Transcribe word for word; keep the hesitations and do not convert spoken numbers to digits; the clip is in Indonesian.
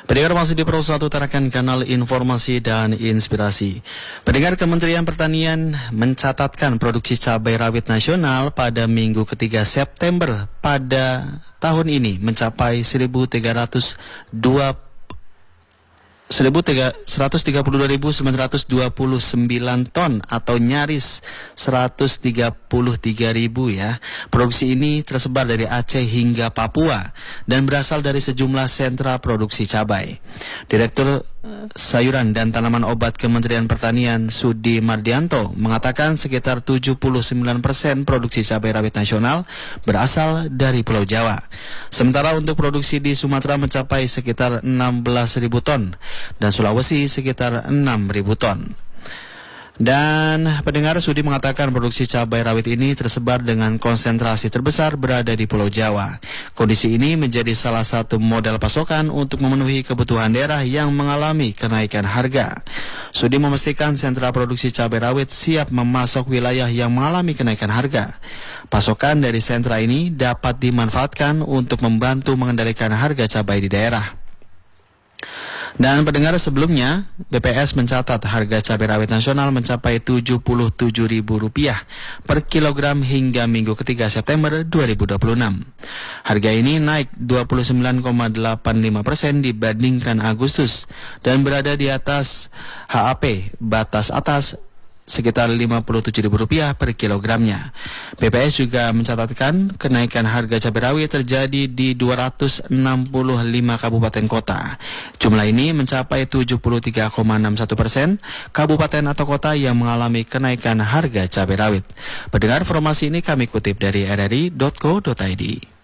Pendengar masih di Pro satu Tarakan Kanal Informasi dan Inspirasi. Pendengar, Kementerian Pertanian mencatatkan produksi cabai rawit nasional pada minggu ketiga September pada tahun ini mencapai seribu tiga ratus dua seratus tiga puluh dua ribu sembilan ratus dua puluh sembilan ton atau nyaris seratus tiga puluh tiga ribu ya. Produksi ini tersebar dari Aceh hingga Papua dan berasal dari sejumlah sentra produksi cabai. Direktur Sayuran dan Tanaman Obat Kementerian Pertanian Sudi Mardianto mengatakan sekitar tujuh puluh sembilan persen produksi cabai rawit nasional berasal dari Pulau Jawa. Sementara untuk produksi di Sumatera mencapai sekitar enam belas ribu ton dan Sulawesi sekitar enam ribu ton. Dan pendengar, Sudi mengatakan produksi cabai rawit ini tersebar dengan konsentrasi terbesar berada di Pulau Jawa. Kondisi ini menjadi salah satu modal pasokan untuk memenuhi kebutuhan daerah yang mengalami kenaikan harga. Sudi memastikan sentra produksi cabai rawit siap memasok wilayah yang mengalami kenaikan harga. Pasokan dari sentra ini dapat dimanfaatkan untuk membantu mengendalikan harga cabai di daerah. Dan pendengar, sebelumnya B P S mencatat harga cabai rawit nasional mencapai tujuh puluh tujuh ribu rupiah per kilogram hingga minggu ketiga September dua ribu dua puluh enam. Harga ini naik dua puluh sembilan koma delapan lima persen dibandingkan Agustus dan berada di atas H A P batas atas sekitar lima puluh tujuh ribu rupiah per kilogramnya. B P S juga mencatatkan kenaikan harga cabai rawit terjadi di dua ratus enam puluh lima kabupaten kota. Jumlah ini mencapai tujuh puluh tiga koma enam satu persen kabupaten atau kota yang mengalami kenaikan harga cabai rawit. Pendengar, informasi ini kami kutip dari r r i titik co titik i d.